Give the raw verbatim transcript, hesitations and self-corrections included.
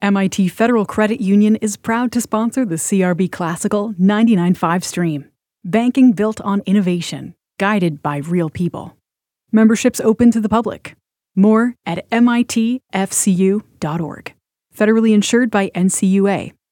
M I T Federal Credit Union is proud to sponsor the C R B Classical ninety-nine point five stream. Banking built on innovation, guided by real people. Membership's open to the public. More at M I T F C U dot org. Federally insured by N C U A.